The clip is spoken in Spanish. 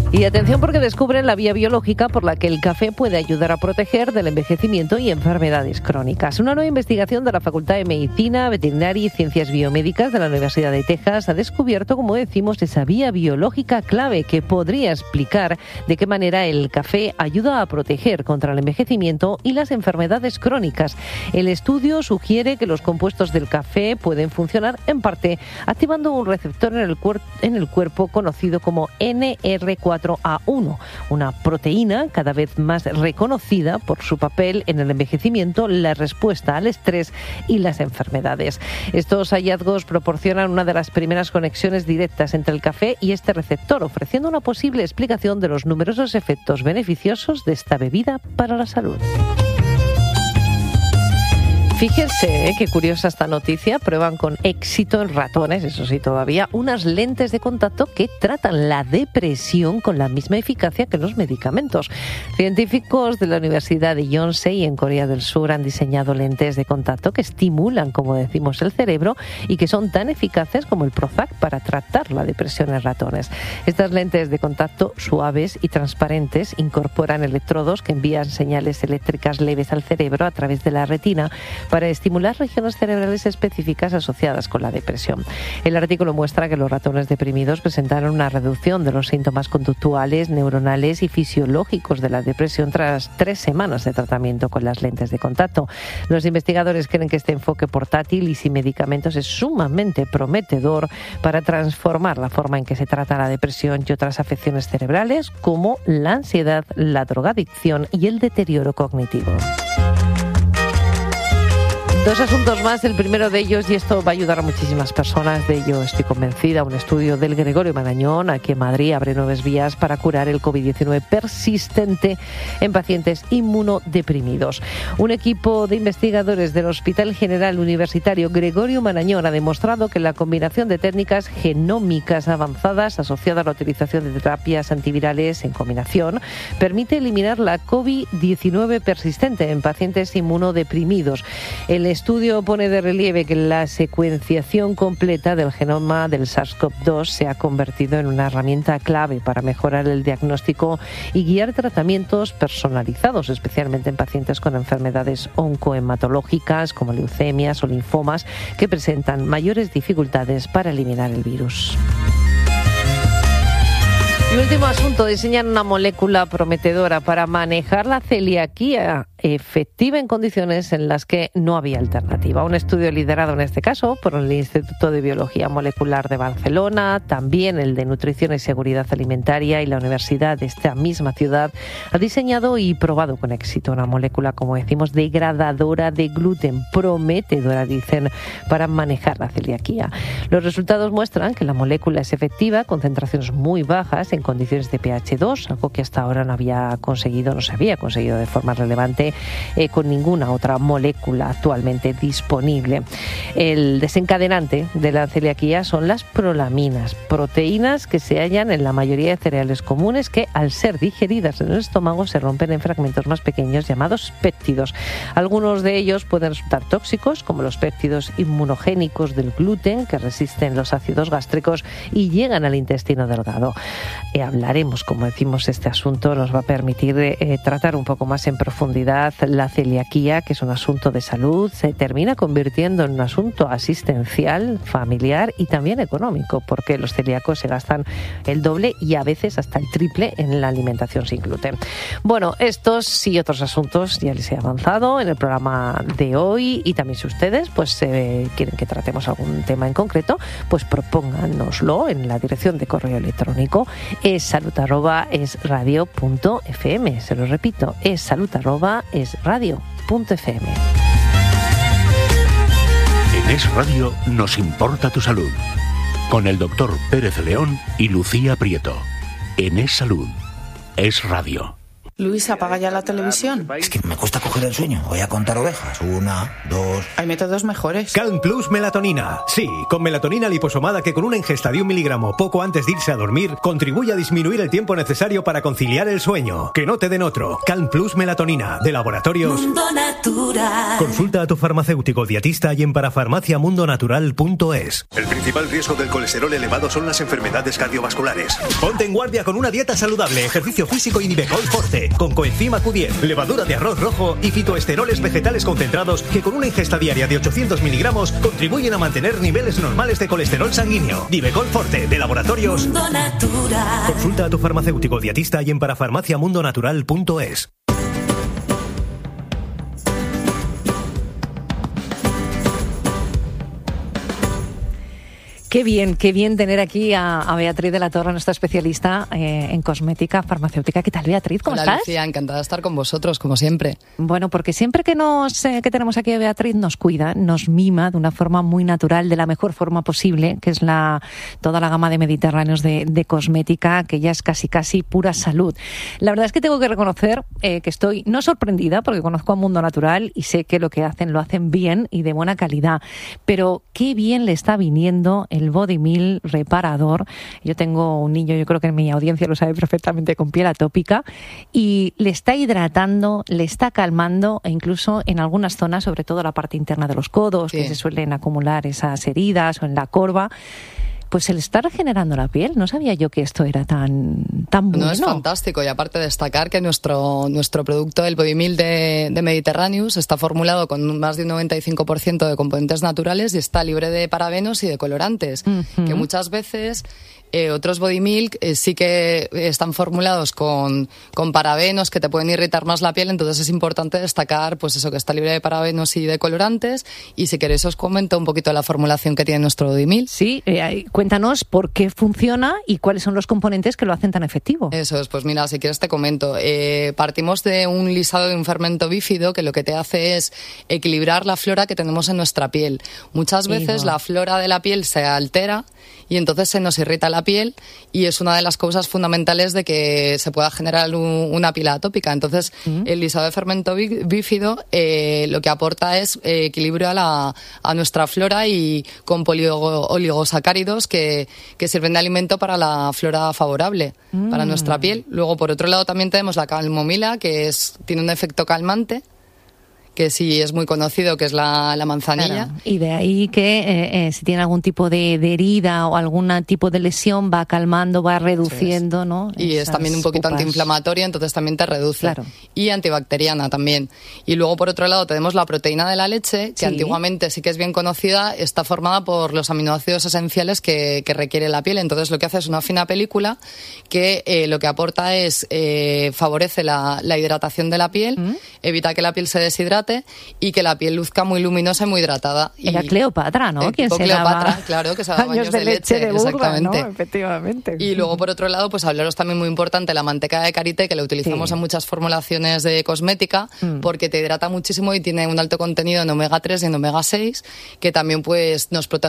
Y atención porque descubren la vía biológica por la que el café puede ayudar a proteger del envejecimiento y enfermedades crónicas. Una nueva investigación de la Facultad de Medicina, Veterinaria y Ciencias Biomédicas de la Universidad de Texas ha descubierto, como decimos, esa vía biológica clave que podría explicar de qué manera el café ayuda a proteger contra el envejecimiento y las enfermedades crónicas. El estudio sugiere que los compuestos del café pueden funcionar en parte activando un receptor en el cuerpo conocido como NR4A1, una proteína cada vez más reconocida por su papel en el envejecimiento, la respuesta al estrés y las enfermedades. Estos hallazgos proporcionan una de las primeras conexiones directas entre el café y este receptor, ofreciendo una posible explicación de los numerosos efectos beneficiosos de esta bebida para la salud. Fíjense, qué curiosa esta noticia. Prueban con éxito en ratones, eso sí todavía, unas lentes de contacto que tratan la depresión con la misma eficacia que los medicamentos. Científicos de la Universidad de Yonsei en Corea del Sur han diseñado lentes de contacto que estimulan, como decimos, el cerebro y que son tan eficaces como el Prozac para tratar la depresión en ratones. Estas lentes de contacto suaves y transparentes incorporan electrodos que envían señales eléctricas leves al cerebro a través de la retina para estimular regiones cerebrales específicas asociadas con la depresión. El artículo muestra que los ratones deprimidos presentaron una reducción de los síntomas conductuales, neuronales y fisiológicos de la depresión tras 3 semanas de tratamiento con las lentes de contacto. Los investigadores creen que este enfoque portátil y sin medicamentos es sumamente prometedor para transformar la forma en que se trata la depresión y otras afecciones cerebrales como la ansiedad, la drogadicción y el deterioro cognitivo. 2 asuntos más, el primero de ellos, y esto va a ayudar a muchísimas personas, de ello estoy convencida, un estudio del Gregorio Marañón aquí en Madrid abre nuevas vías para curar el COVID-19 persistente en pacientes inmunodeprimidos. Un equipo de investigadores del Hospital General Universitario Gregorio Marañón ha demostrado que la combinación de técnicas genómicas avanzadas asociada a la utilización de terapias antivirales en combinación permite eliminar la COVID-19 persistente en pacientes inmunodeprimidos. El estudio pone de relieve que la secuenciación completa del genoma del SARS-CoV-2 se ha convertido en una herramienta clave para mejorar el diagnóstico y guiar tratamientos personalizados, especialmente en pacientes con enfermedades oncohematológicas como leucemias o linfomas que presentan mayores dificultades para eliminar el virus. Y último asunto, diseñan una molécula prometedora para manejar la celiaquía efectiva en condiciones en las que no había alternativa. Un estudio liderado en este caso por el Instituto de Biología Molecular de Barcelona, también el de Nutrición y Seguridad Alimentaria y la Universidad de esta misma ciudad, ha diseñado y probado con éxito una molécula, como decimos, degradadora de gluten, prometedora, dicen, para manejar la celiaquía. Los resultados muestran que la molécula es efectiva, concentraciones muy bajas en condiciones de pH 2, algo que hasta ahora no se había conseguido de forma relevante con ninguna otra molécula actualmente disponible. El desencadenante de la celiaquía son las prolaminas, proteínas que se hallan en la mayoría de cereales comunes que, al ser digeridas en el estómago, se rompen en fragmentos más pequeños llamados péptidos. Algunos de ellos pueden resultar tóxicos, como los péptidos inmunogénicos del gluten, que resisten los ácidos gástricos y llegan al intestino delgado. Hablaremos, como decimos, este asunto nos va a permitir tratar un poco más en profundidad la celiaquía, que es un asunto de salud, se termina convirtiendo en un asunto asistencial, familiar y también económico, porque los celíacos se gastan el doble y a veces hasta el triple en la alimentación sin gluten. Bueno, estos y otros asuntos ya les he avanzado en el programa de hoy, y también si ustedes quieren que tratemos algún tema en concreto, pues propónganoslo en la dirección de correo electrónico salud@esradio.fm. Se lo repito, salud@esradio.fm. En Es Radio nos importa tu salud, con el doctor Pérez León y Lucía Prieto. En Es Salud, Es Radio. Luis, apaga ya la televisión. Es que me cuesta coger el sueño. Voy a contar ovejas. 1, 2... Hay métodos mejores. Calm Plus Melatonina. Sí, con melatonina liposomada que con una ingesta de 1 miligramo poco antes de irse a dormir contribuye a disminuir el tiempo necesario para conciliar el sueño. Que no te den otro. Calm Plus Melatonina, de Laboratorios Mundo Natural. Consulta a tu farmacéutico dietista y en parafarmaciamundonatural.es. El principal riesgo del colesterol elevado son las enfermedades cardiovasculares. Ponte en guardia con una dieta saludable, ejercicio físico y Nivecol Forte, con coenzima Q10, levadura de arroz rojo y fitoesteroles vegetales concentrados que con una ingesta diaria de 800 miligramos contribuyen a mantener niveles normales de colesterol sanguíneo. Nivecol Forte, de Laboratorios Mundo Natural. Consulta a tu farmacéutico dietista y en parafarmaciamundonatural.es. Qué bien tener aquí a Beatriz de la Torre, nuestra especialista en cosmética farmacéutica. ¿Qué tal, Beatriz? ¿Cómo estás? Lucía, encantada de estar con vosotros, como siempre. Bueno, porque siempre que tenemos aquí a Beatriz nos cuida, nos mima de una forma muy natural, de la mejor forma posible, que es toda la gama de mediterráneos de cosmética, que ya es casi pura salud. La verdad es que tengo que reconocer que estoy no sorprendida, porque conozco a Mundo Natural y sé que lo hacen bien y de buena calidad, pero qué bien le está viniendo el Body Milk reparador. Yo tengo un niño, yo creo que en mi audiencia lo sabe perfectamente, con piel atópica, y le está hidratando, le está calmando, e incluso en algunas zonas, sobre todo la parte interna de los codos, que se suelen acumular esas heridas, o en la corva, pues se le está regenerando la piel. No sabía yo que esto era tan bueno. No, es fantástico. Y aparte destacar que nuestro producto, el Body Milk de Mediterraneus, está formulado con más de un 95% de componentes naturales y está libre de parabenos y de colorantes. Uh-huh. Que muchas veces otros Body Milk sí que están formulados con parabenos que te pueden irritar más la piel. Entonces es importante destacar pues eso, que está libre de parabenos y de colorantes. Y si queréis os comento un poquito la formulación que tiene nuestro Body Milk. Sí, cuéntanos por qué funciona y cuáles son los componentes que lo hacen tan efectivo. Eso es, pues mira, si quieres te comento. Partimos de un lisado de un fermento bífido que lo que te hace es equilibrar la flora que tenemos en nuestra piel. Muchas veces la flora de la piel se altera y entonces se nos irrita la piel y es una de las causas fundamentales de que se pueda generar una piel atópica. Entonces, el lisado de fermento bífido lo que aporta es equilibrio a nuestra flora y con polioligosacáridos que sirven de alimento para la flora favorable para nuestra piel. Luego, por otro lado, también tenemos la camomila, que tiene un efecto calmante, que sí es muy conocido, que es la manzanilla. Claro. Y de ahí que si tiene algún tipo de herida o algún tipo de lesión, va calmando, va reduciendo, ¿no? Y es también un poquito antiinflamatoria, entonces también te reduce. Claro. Y antibacteriana también. Y luego, por otro lado, tenemos la proteína de la leche, que antiguamente sí que es bien conocida, está formada por los aminoácidos esenciales que requiere la piel. Entonces, lo que hace es una fina película que lo que aporta es favorece la hidratación de la piel, evita que la piel se deshidrate y que la piel luzca muy luminosa y muy hidratada. Era Cleopatra, ¿no? Quien se Cleopatra, claro, que se daba baños de leche de burra, exactamente. ¿no? Efectivamente. Y luego, por otro lado, pues hablaros también muy importante la manteca de karité, que la utilizamos en muchas formulaciones de cosmética, porque te hidrata muchísimo y tiene un alto contenido en omega 3 y en omega 6, que también pues nos protege